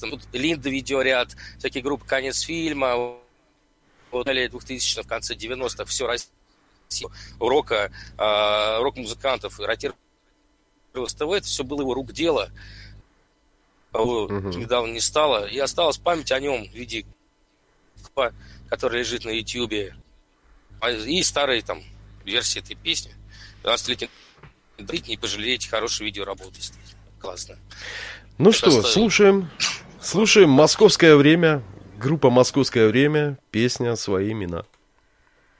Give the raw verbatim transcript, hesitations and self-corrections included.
Тут Линда видеоряд, всякие группы «Конец фильма», вот, в начале двухтысячных, в конце девяностых, все Россия, рока, э, рок-музыкантов, ротировалось ТВ, это все было его рук дело. Его Мгм. недавно не стало, и осталась память о нем в виде клипа, который лежит на Ютьюбе, и старые там версии этой песни. двадцатилетний не пожалеете, хорошая видеоработа, действительно. Классно. Ну Это что, стоило. слушаем. Слушаем «Московское время». Группа «Московское время». Песня «Свои имена».